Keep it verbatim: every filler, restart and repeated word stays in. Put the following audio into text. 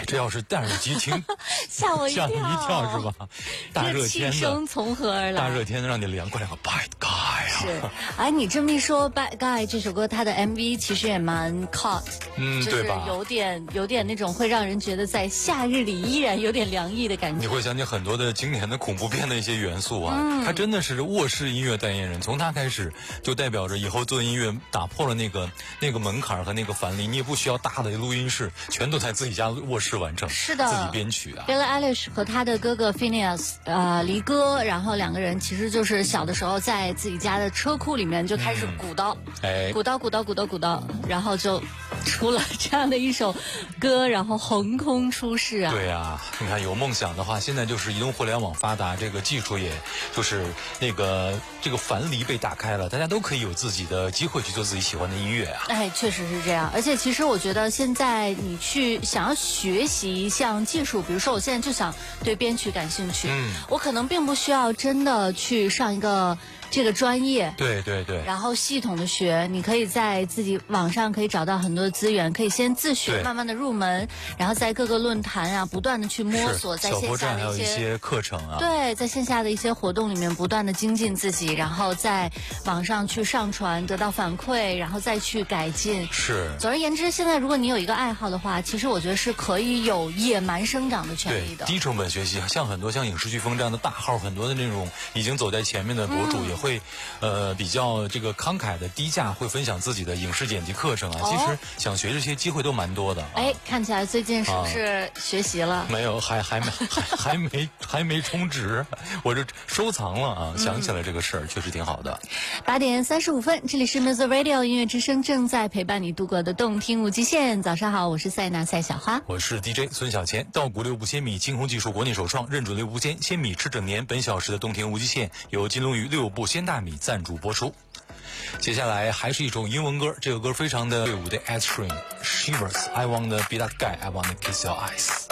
这要是戴耳机听， 吓我一跳， 吓你一跳是吧？大热天的， 气声从何而来？ 大热天的让你凉快两个 Bad Guy 啊！ 是，哎，你这么一说，《Bad Guy》这首歌，它的 M V 其实也蛮 caught， 嗯， 就是对吧？ 有点有点那种会让人觉得在夏日里依然有点凉意的感觉。 你会想起很多的经典的恐怖片的一些元素啊， 嗯、 他真的是卧室音乐代言人，从他开始就代表着以后做音乐打破了那个那个门槛和那个藩篱，你也不需要大的录音室，全都在自己家卧室完成， 是的， 自己编曲啊。 Billie Eilish 和他的哥哥 Phineas 呃离歌，然后两个人其实就是小的时候在自己家的车库里面就开始鼓捣， 嗯、哎， 鼓捣鼓捣鼓捣鼓捣，然后就出了这样的一首歌，然后横空出世啊。 对啊，你看有梦想的话，现在就是移动互联网发达，这个技术也就是那个这个樊篱被打开了，大家都可以有自己的机会去做自己喜欢的音乐啊。 哎，确实是这样。而且其实我觉得现在你去想要学习一项技术，比如说我现在就想对编曲感兴趣， 嗯， 我可能并不需要真的去上一个这个专业， 对对对， 然后系统的学，你可以在自己网上可以找到很多资源，可以先自学，慢慢的入门，然后在各个论坛啊不断的去摸索，在线下的一些, 一些课程啊， 对，在线下的一些活动里面不断的精进自己，然后在网上去上传，得到反馈，然后再去改进。 是， 总而言之，现在如果你有一个爱好的话，其实我觉得是可以有野蛮生长的权利的。 低成本学习，像很多像影视飓风这样的大号，很多的那种已经走在前面的博主也会、嗯、呃比较这个慷慨的低价会分享自己的影视剪辑课程啊、哦、其实想学这些机会都蛮多的、啊、 哎，看起来最近是不是学习了、啊、 没有，还还没还还没还没充值，我这收藏了啊、嗯、想起来这个事儿确实挺好的。 八点三十五分，这里是 Music Radio 音乐之声，正在陪伴你度过的动听无极限。早上好，我是塞纳赛小花， 我是 D J 孙小钱。稻谷六步鲜米，金红技术国内首创，认准六步鲜鲜米吃整年。本小时的动听无极限由金龙鱼六步鲜大米赞助播出。接下来还是一首英文歌，这个歌非常的队伍的 Ed Sheeran Shivers I wanna be that guy I wanna kiss your eyes。